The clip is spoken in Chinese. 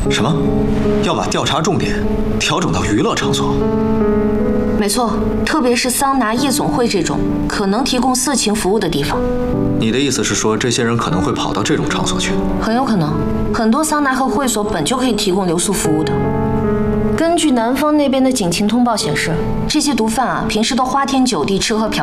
什么？要把调查重点调整到娱乐场所？ 没错，特别是桑拿、夜总会这种可能提供色情服务的地方。 你的意思是说，这些人可能会跑到这种场所去？ 很有可能，很多桑拿和会所本就可以提供留宿服务的。根据南方那边的警情通报显示，这些毒贩啊，平时都花天酒地，吃喝嫖